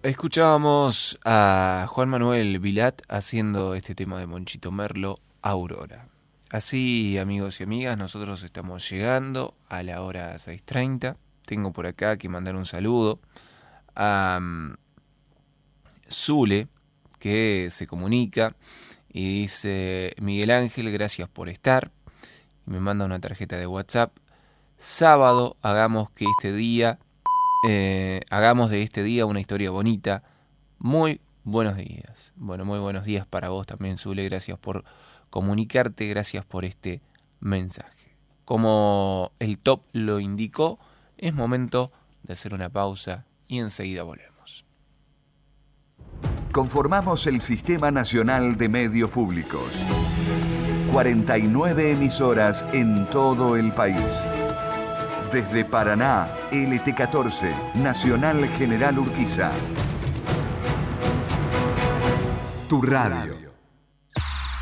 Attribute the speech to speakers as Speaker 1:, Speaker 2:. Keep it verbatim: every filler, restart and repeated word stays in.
Speaker 1: Escuchábamos a Juan Manuel Vilat haciendo este tema de Monchito Merlo, Aurora. Así, amigos y amigas, nosotros estamos llegando a la hora seis treinta. Tengo por acá que mandar un saludo a um, Zule, que se comunica y dice: Miguel Ángel, gracias por estar. Y me manda una tarjeta de WhatsApp. Sábado, hagamos que este día... Eh, hagamos de este día una historia bonita. Muy buenos días. Bueno, muy buenos días para vos también, Zule. Gracias por comunicarte, gracias por este mensaje. Como el top lo indicó, es momento de hacer una pausa y enseguida volvemos.
Speaker 2: Conformamos el Sistema Nacional de Medios Públicos. cuarenta y nueve emisoras en todo el país. Desde Paraná, L T catorce, Nacional General Urquiza. Tu radio.